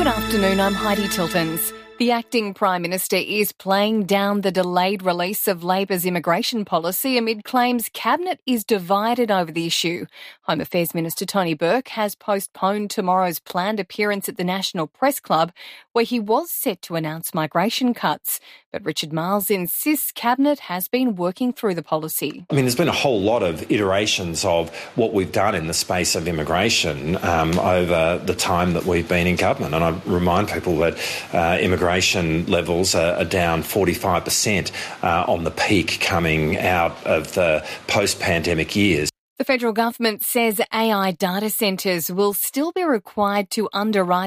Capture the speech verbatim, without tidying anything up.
Good afternoon, I'm Heidi Tiltons. The acting Prime Minister is playing down the delayed release of Labor's immigration policy amid claims Cabinet is divided over the issue. Home Affairs Minister Tony Burke has postponed tomorrow's planned appearance at the National Press Club, where he was set to announce migration cuts. But Richard Marles insists Cabinet has been working through the policy. I mean, there's been a whole lot of iterations of what we've done in the space of immigration um, over the time that we've been in government. And I remind people that uh, immigration levels are, are down forty-five percent uh, on the peak coming out of the post-pandemic years. The federal government says A I data centres will still be required to underwrite